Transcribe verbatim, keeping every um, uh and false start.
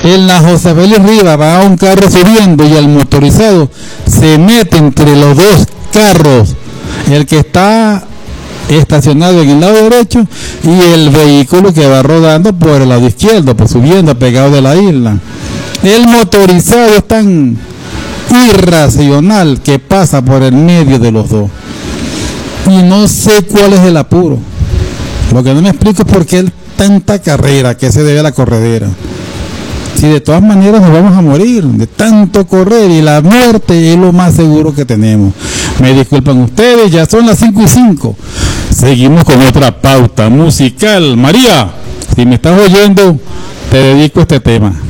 En la José Félix Rivas va un carro subiendo y el motorizado se mete entre los dos carros, el que está estacionado en el lado derecho y el vehículo que va rodando por el lado izquierdo, pues subiendo, pegado de la isla. El motorizado es tan irracional que pasa por el medio de los dos. Y no sé cuál es el apuro. Lo que no me explico es por qué tanta carrera, que se debe a la corredera. Si de todas maneras nos vamos a morir de tanto correr y la muerte es lo más seguro que tenemos. Me disculpan ustedes, ya son las cinco y cinco. Seguimos con otra pauta musical. María, si me estás oyendo, te dedico este tema.